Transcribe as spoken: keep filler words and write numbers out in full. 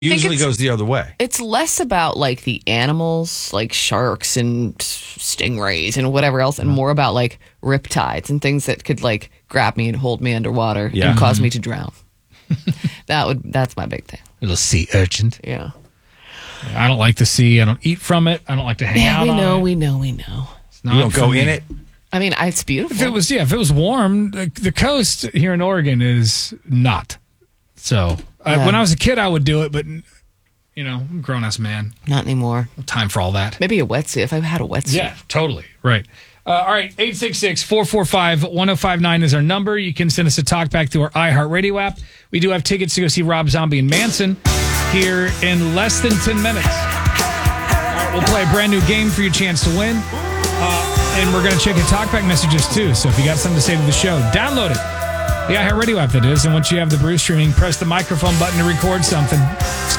usually goes the other way. It's less about like the animals, like sharks and stingrays and whatever else, and more about like riptides and things that could like grab me and hold me underwater Yeah. and cause me to drown. that would that's my big thing. Little sea urchin. Yeah. I don't like the sea. I don't eat from it. I don't like to hang Yeah, out we on know, it. we know, we know. It's not You don't for go me. in it? I mean, I- it's beautiful. If it was, yeah, if it was warm, the, the coast here in Oregon is not. So uh, Yeah. when I was a kid, I would do it, but you know, I'm a grown ass man. Not anymore. No time for all that. Maybe a wetsuit. If I had a wetsuit. Yeah, totally. Right. Uh, all right. eight six six, four four five, one oh five nine is our number. You can send us a talk back through our iHeartRadio app. We do have tickets to go see Rob Zombie and Manson here in less than ten minutes. All right, we'll play a brand new game for your chance to win. Uh, and we're going to check your talkback messages too. So if you got something to say to the show, download it. The iHeartRadio app, that is. And once you have the Bruce streaming, press the microphone button to record something. It's